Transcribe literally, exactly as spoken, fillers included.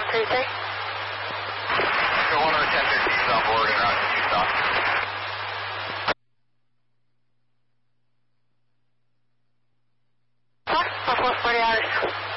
three three. Got one of the ten fifteens on board and route to Utah. Four, four forty hours.